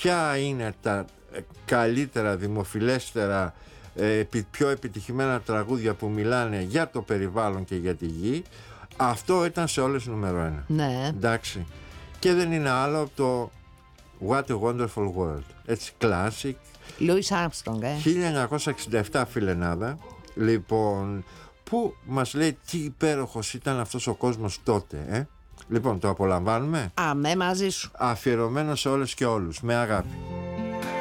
ποια είναι τα καλύτερα, δημοφιλέστερα, πιο επιτυχημένα τραγούδια που μιλάνε για το περιβάλλον και για τη γη, αυτό ήταν σε όλες νούμερο 1. Ναι. Εντάξει. Και δεν είναι άλλο από το What a Wonderful World. Έτσι, classic. Louis Armstrong, 1967, φιλενάδα. Λοιπόν, που μας λέει τι υπέροχος ήταν αυτός ο κόσμος τότε. Λοιπόν, το απολαμβάνουμε. Αμέ, μαζί σου. Αφιερωμένο σε όλες και όλους, με αγάπη.